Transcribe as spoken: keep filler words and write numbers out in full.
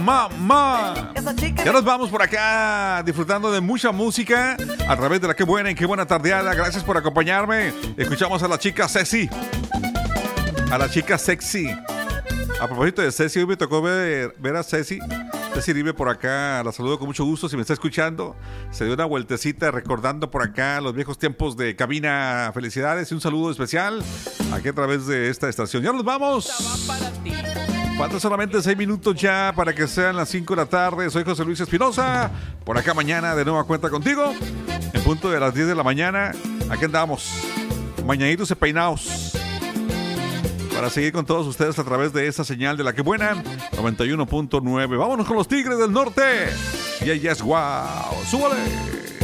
Mamá. Ya nos vamos por acá disfrutando de mucha música a través de la Qué Buena y Qué Buena Tardeada. Gracias por acompañarme. Escuchamos a la chica Ceci. A la chica sexy. A propósito de Ceci, hoy me tocó ver, ver a Ceci. Ceci vive por acá, la saludo con mucho gusto si me está escuchando. Se dio una vueltecita recordando por acá los viejos tiempos de cabina. Felicidades y un saludo especial aquí a través de esta estación. Ya nos vamos. Faltan solamente seis minutos ya para que sean las cinco de la tarde. Soy José Luis Espinosa. Por acá mañana de nueva cuenta contigo. En punto de las diez de la mañana. Aquí andamos. Mañanitos y peinados. Para seguir con todos ustedes a través de esta señal de la que buena. noventa y uno punto nueve. Vámonos con los Tigres del Norte. Y ahí es wow. ¡Súbale!